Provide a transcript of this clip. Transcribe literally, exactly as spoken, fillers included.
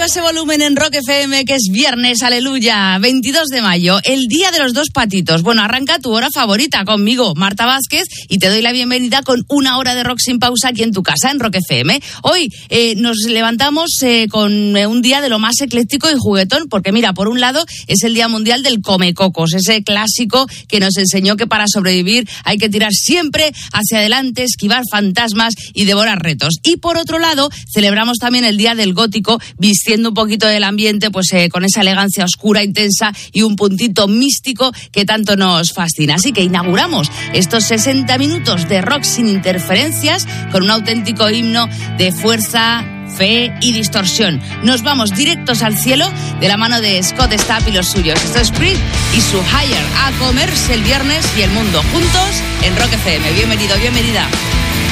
arriba ese volumen en Rock F M, que es viernes, aleluya, veintidós de mayo, el día de los dos patitos. Bueno, arranca tu hora favorita conmigo, Marta Vázquez, y te doy la bienvenida con una hora de rock sin pausa aquí en tu casa, en Rock F M. Hoy eh, nos levantamos eh, con eh, un día de lo más ecléctico y juguetón, porque mira, por un lado es el Día Mundial del Comecocos, ese clásico que nos enseñó que para sobrevivir hay que tirar siempre hacia adelante, esquivar fantasmas y devorar retos. Y por otro lado, celebramos también el Día del Gótico, vistiendo un poquito del ambiente, pues eh, con esa elegancia oscura, intensa y un puntito místico que tanto nos fascina. Así que inauguramos estos sesenta minutos de rock sin interferencias con un auténtico himno de fuerza, fe y distorsión. Nos vamos directos al cielo de la mano de Scott Stapp y los suyos. Esto es Creed y su Higher, a comerse el viernes y el mundo juntos en Rock F M. Bienvenido, bienvenida.